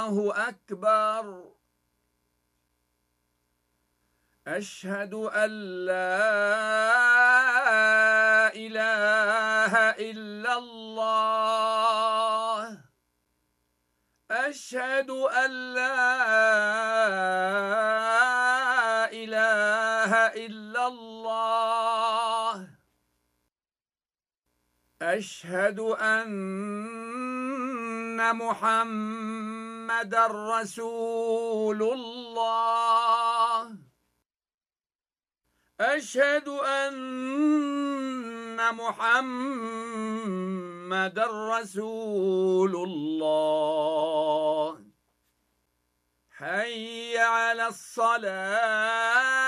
الله أكبر. أشهد أن لا إله إلا الله. أشهد أن لا إله إلا الله. أشهد أن محمدًا رسول الله. أشهد أن محمدًا رسول الله. حي على الصلاة.